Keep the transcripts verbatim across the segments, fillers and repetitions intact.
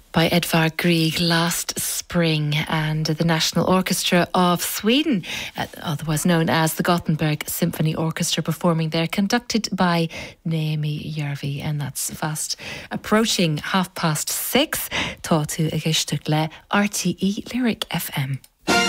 by Edvard Grieg last spring, and the National Orchestra of Sweden, otherwise known as the Gothenburg Symphony Orchestra, performing there, conducted by Naomi Järvi. And that's fast approaching half past six. Tá tú a gceiste le R T E Lyric F M.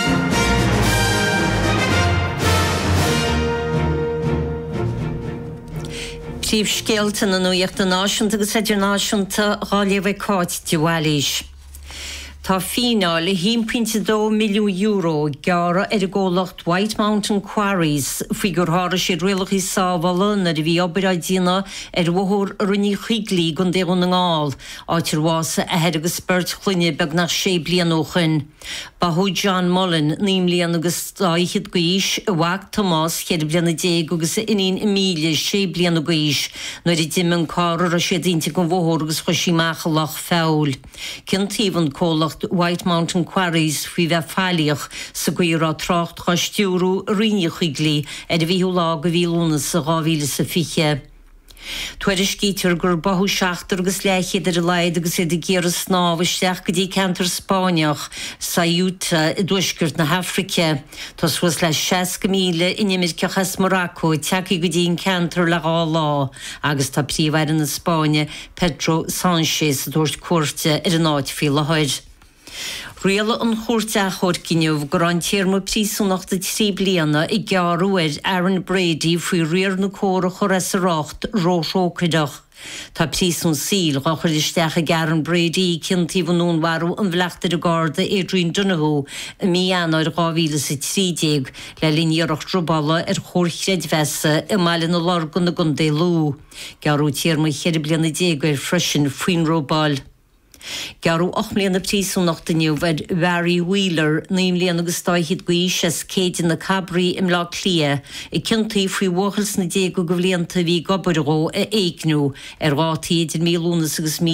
Príomh scéalta na nuachta náisiúnta agus idirnáisiúnta Ghaillimh Cáit Diwalis. Tá fíneáil one point two milliún euro geara ar ggólacht White Mountain Quarries faoi gur thar sé rialach sábhála na bhí obair dína ar bhthór runní chuiglí gon déan na ngáil áitir bhása a head agus spurt chluine beag nach sé blian óchan. Ba thu John Mullen níam líon agus dáichiad gaois a bhac Tomás chead blianana déag agus iníon Emília sé blianana gaois nuair i dimen cárar a sé dínta gon bhthór agus chuisíach lech feall. Cin tíomhan cólacht White Mountain Quarries fui bheith fáilíoch sa gcuirá trácht chaistúrú rinne chuiglí ar a bhíú lá go bhílúna sa gáhíle sa fiche. Tuair is cítear gur bathú seachtar agus leichiad ar a leid agus iad géar a snáb isteach go dtí cantar Spáineach sa Utah i dúisgurt na Hafrice. Tás was le six míle inimir cechas Morocco teacaí go dtíon cantar le gá lá agus tá príomhhair na Spáine Pedro Sánchez a dúirt cuairte ar an áit fi le háir. Riala an chóirte a chóircinneamh gur an tíorma príosúnachta trí bliana i gcearúir Aaron Brady faoi riar na córa choras a rácht rósócridach. Tá príosún síl gachar isteach a Aaron Brady cintíomhnún warú an bhleachtar a gáda Adrian Donoghue a míanair gáhíle sa trídéag le líníocht robala ar chóirchreid vesa i maiile na lorgan na gundé lú. Gearú tíorma cheir bliana déag ar freisin faoin robal. Gearú och mbliana príosúnachta bhid Barry Wheeler níam líana agus stáithid gaois as céad na Cabrí im lá clia i cintaí faoi bhuachals na déag go bhblianta bhí gobarró a éignú ar rátaíd in mílúnas agus